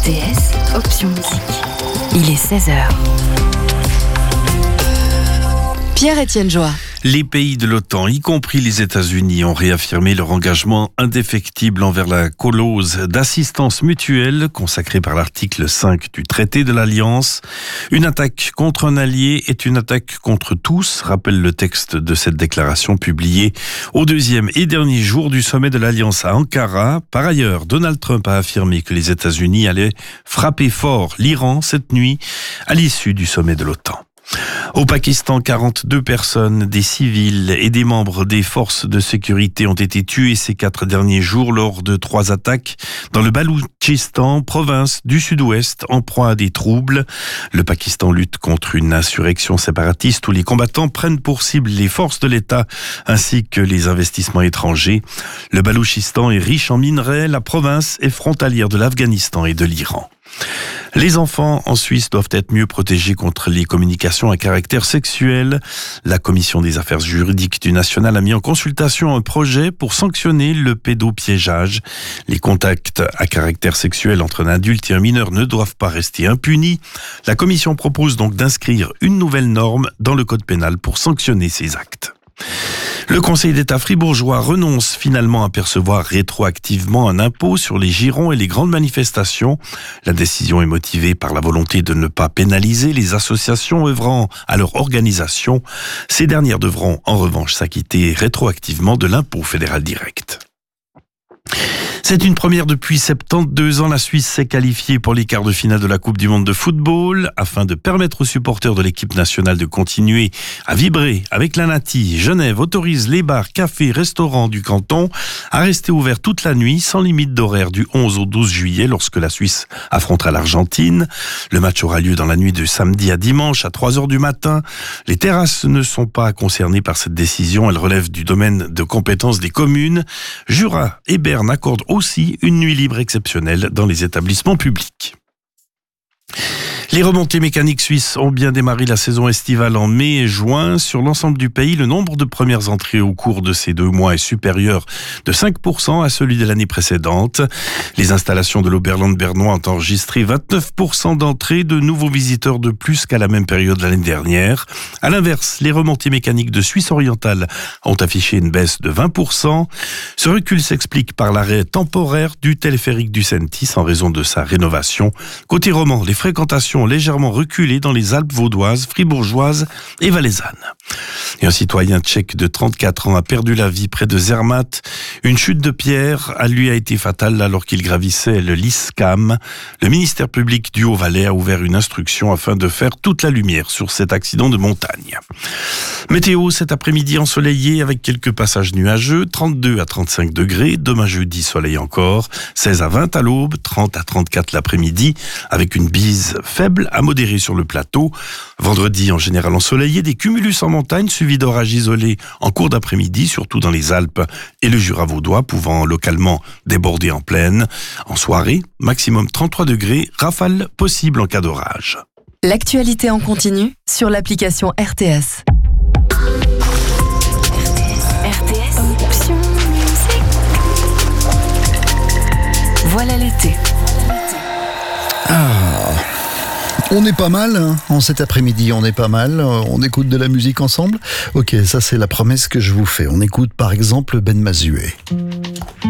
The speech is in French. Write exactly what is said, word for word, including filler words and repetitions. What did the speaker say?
R T S, option musique. Il est seize heures. Pierre-Étienne Joie. Les pays de l'OTAN, y compris les États-Unis, ont réaffirmé leur engagement indéfectible envers la clause d'assistance mutuelle consacrée par l'article cinq du traité de l'Alliance. Une attaque contre un allié est une attaque contre tous, rappelle le texte de cette déclaration publiée au deuxième et dernier jour du sommet de l'Alliance à Ankara. Par ailleurs, Donald Trump a affirmé que les États-Unis allaient frapper fort l'Iran cette nuit à l'issue du sommet de l'OTAN. Au Pakistan, quarante-deux personnes, des civils et des membres des forces de sécurité ont été tués ces quatre derniers jours lors de trois attaques dans le Baloutchistan, province du sud-ouest, en proie à des troubles. Le Pakistan lutte contre une insurrection séparatiste où les combattants prennent pour cible les forces de l'État ainsi que les investissements étrangers. Le Baloutchistan est riche en minerais, la province est frontalière de l'Afghanistan et de l'Iran. Les enfants en Suisse doivent être mieux protégés contre les communications à caractère sexuel. La commission des affaires juridiques du national a mis en consultation un projet pour sanctionner le pédopiégeage. Les contacts à caractère sexuel entre un adulte et un mineur ne doivent pas rester impunis. La commission propose donc d'inscrire une nouvelle norme dans le code pénal pour sanctionner ces actes. Le Conseil d'État fribourgeois renonce finalement à percevoir rétroactivement un impôt sur les girons et les grandes manifestations. La décision est motivée par la volonté de ne pas pénaliser les associations œuvrant à leur organisation. Ces dernières devront en revanche s'acquitter rétroactivement de l'impôt fédéral direct. C'est une première depuis soixante-douze ans. La Suisse s'est qualifiée pour les quarts de finale de la Coupe du Monde de football. Afin de permettre aux supporters de l'équipe nationale de continuer à vibrer avec la Nati, Genève autorise les bars, cafés, restaurants du canton à rester ouverts toute la nuit sans limite d'horaire du onze au douze juillet lorsque la Suisse affrontera l'Argentine. Le match aura lieu dans la nuit de samedi à dimanche à trois heures du matin. Les terrasses ne sont pas concernées par cette décision. Elles relèvent du domaine de compétence des communes. Jura et Berne accordent aussi une nuit libre exceptionnelle dans les établissements publics. Les remontées mécaniques suisses ont bien démarré la saison estivale en mai et juin. Sur l'ensemble du pays, le nombre de premières entrées au cours de ces deux mois est supérieur de cinq pour cent à celui de l'année précédente. Les installations de l'Oberland bernois ont enregistré vingt-neuf pour cent d'entrées, de nouveaux visiteurs de plus qu'à la même période l'année dernière. À l'inverse, les remontées mécaniques de Suisse orientale ont affiché une baisse de vingt pour cent. Ce recul s'explique par l'arrêt temporaire du téléphérique du Sentis en raison de sa rénovation. Côté roman, les fréquentations légèrement reculé dans les Alpes vaudoises, fribourgeoises et valaisannes. Et un citoyen tchèque de trente-quatre ans a perdu la vie près de Zermatt. Une chute de pierre à lui a été fatale alors qu'il gravissait le Lyskam. Le ministère public du Haut-Valais a ouvert une instruction afin de faire toute la lumière sur cet accident de montagne. Météo cet après-midi ensoleillé avec quelques passages nuageux, trente-deux à trente-cinq degrés. Demain jeudi, soleil encore, seize à vingt à l'aube, trente à trente-quatre l'après-midi, avec une bise faible à modérer sur le plateau. Vendredi, en général ensoleillé, des cumulus en montagne, suivis d'orages isolés en cours d'après-midi, surtout dans les Alpes et le Jura vaudois, pouvant localement déborder en plaine. En soirée, maximum trente-trois degrés, rafale possible en cas d'orage. L'actualité en continu sur l'application R T S. R T S, option musique. Voilà l'été. Ah, on est pas mal, hein, en cet après-midi, on est pas mal, on écoute de la musique ensemble. Ok, ça c'est la promesse que je vous fais. On écoute par exemple Ben Mazué.